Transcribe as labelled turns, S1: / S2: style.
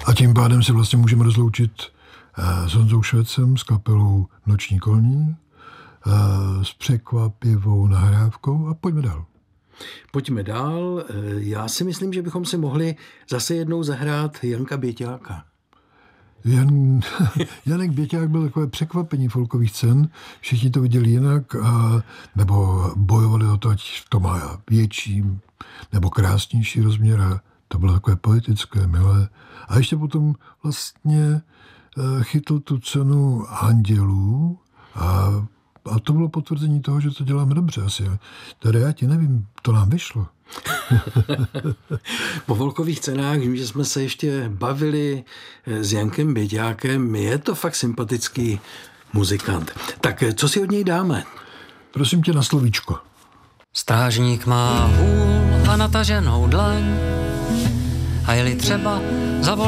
S1: A tím pádem se vlastně můžeme rozloučit s Honzou Švecem, s kapelou Noční kolní, s překvapivou nahrávkou a pojďme dál.
S2: Pojďme dál. Já si myslím, že bychom si mohli zase jednou zahrát Janka Běťáka.
S1: Janek Běťák byl takové překvapení folkových cen. Všichni to viděli jinak, nebo bojovali o to, ať to má větší nebo krásnější rozměr. A to bylo takové poetické, milé. A ještě potom vlastně chytl tu cenu Andělů a to bylo potvrzení toho, že to děláme dobře asi. Tady já ti nevím, to nám vyšlo.
S2: Po folkových cenách, že jsme se ještě bavili s Jankem Běťákem, je to fakt sympatický muzikant. Tak co si od něj dáme?
S1: Prosím tě na slovíčko.
S3: Strážník má hůl a nataženou dlaň a je-li třeba zavolá